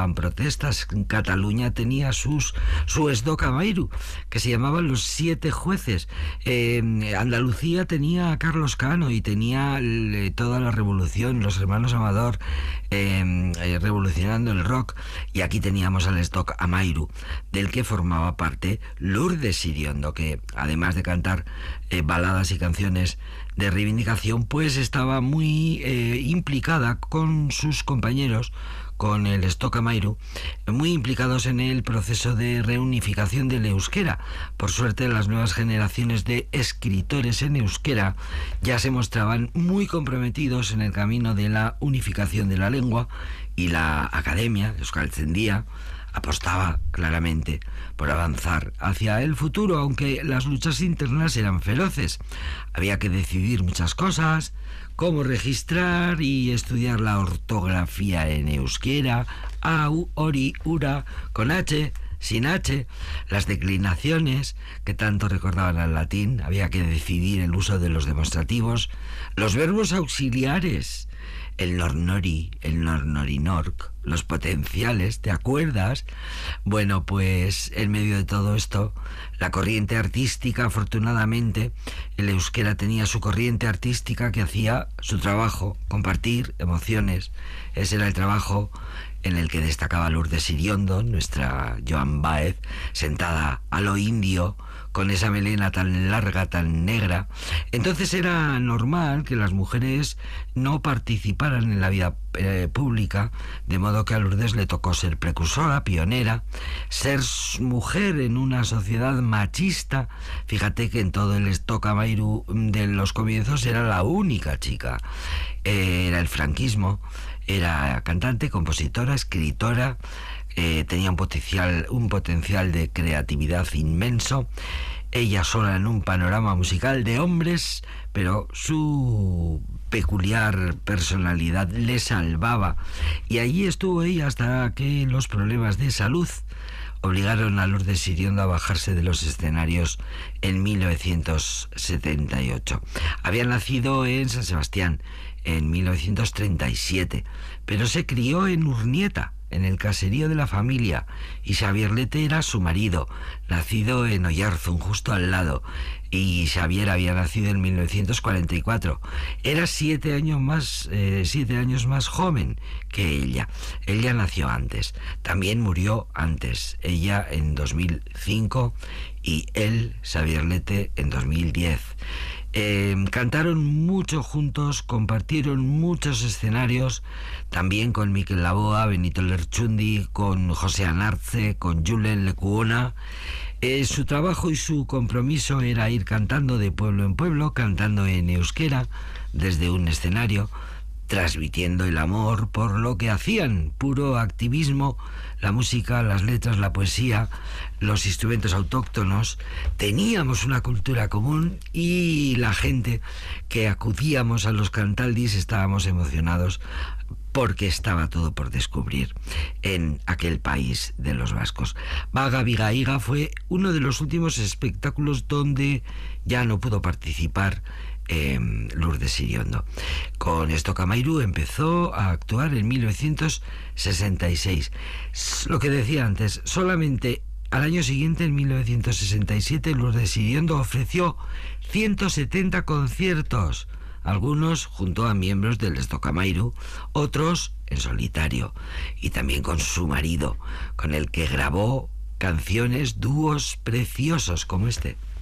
organizaban protestas. Cataluña tenía su Esdoca Mairu, que se llamaban los 7 jueces. Andalucía tenía a Carlos Cano y tenía toda la revolución, los hermanos Amador revolucionando el rock, y aquí teníamos al Esdoca Amairu, del que formaba parte Lourdes Siriondo, que además de cantar baladas y canciones de reivindicación, pues estaba muy implicada con sus compañeros, con el Esdoca Amairu, muy implicados en el proceso de reunificación del euskera. Por suerte, las nuevas generaciones de escritores en euskera ya se mostraban muy comprometidos en el camino de la unificación de la lengua, y la academia, Euskaltzaindia, apostaba claramente por avanzar hacia el futuro, aunque las luchas internas eran feroces. Había que decidir muchas cosas: cómo registrar y estudiar la ortografía en euskera, au, ori, ura, con H, sin H, las declinaciones que tanto recordaban al latín. Había que decidir el uso de los demostrativos, los verbos auxiliares, el nornori, el nornorinorc, los potenciales, ¿te acuerdas? Bueno, pues en medio de todo esto, la corriente artística, afortunadamente, el euskera tenía su corriente artística que hacía su trabajo, compartir emociones. Ese era el trabajo en el que destacaba Lourdes Siriondo, nuestra Joan Baez, sentada a lo indio, con esa melena tan larga, tan negra. Entonces era normal que las mujeres no participaran en la vida pública, de modo que a Lourdes le tocó ser precursora, pionera, ser mujer en una sociedad machista. Fíjate que en todo el Esdoca Amairu de los comienzos era la única chica. Era el franquismo, era cantante, compositora, escritora, tenía un potencial de creatividad inmenso. Ella sola en un panorama musical de hombres, pero su peculiar personalidad le salvaba, y allí estuvo ella hasta que los problemas de salud obligaron a Lourdes Siriondo a bajarse de los escenarios en 1978. Había nacido en San Sebastián en 1937, pero se crió en Urnieta, en el caserío de la familia, y Xavier Lete era su marido, nacido en Oyarzun, justo al lado, y Xavier había nacido en 1944. Era 7 años más joven que ella. Ella nació antes, también murió antes, ella en 2005 y él, Xavier Lete, en 2010. Cantaron mucho juntos, compartieron muchos escenarios, también con Mikel Laboa, Benito Lerchundi, con José Anarce, con Julen Lekuona. Su trabajo y su compromiso era ir cantando de pueblo en pueblo, cantando en euskera desde un escenario, transmitiendo el amor por lo que hacían, puro activismo, la música, las letras, la poesía, los instrumentos autóctonos. Teníamos una cultura común y la gente que acudíamos a los cantaldis estábamos emocionados porque estaba todo por descubrir en aquel país de los vascos. Baga Bigaiga fue uno de los últimos espectáculos donde ya no pudo participar Lourdes Siriondo. Con Esdoca Amairu empezó a actuar en 1966. Lo que decía antes, solamente al año siguiente, en 1967, Lourdes Siriondo ofreció 170 conciertos, algunos junto a miembros del Esdoca Amairu, otros en solitario, y también con su marido, con el que grabó canciones, dúos preciosos como este.